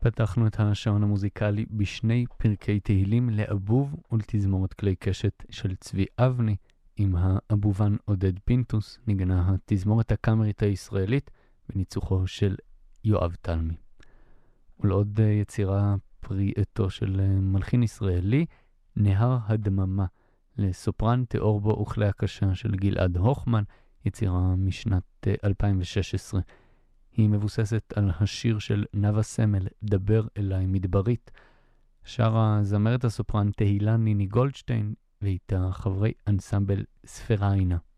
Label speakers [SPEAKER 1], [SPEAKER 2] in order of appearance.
[SPEAKER 1] פתחנו את השעון המוזיקלי בשני פרקי תהילים לאבוב ולתזמורת כלי קשת של צבי אבני, עם האבובן עודד פינטוס, נגנה התזמורת הקאמרית הישראלית בניצוחו של יואב תלמי. ולעוד יצירה פרי עטו של מלחין ישראלי, נהר הדממה, לסופרן, תיאור בו וכלי הקשה של גלעד הוכמן, יצירה משנת 2016. היא מבוססת על השיר של נווה סמל, דבר אליי מדברית. שרה זמרת הסופרן תהילה ניני גולדשטיין, ואיתה חברי אנסמבל ספריינה.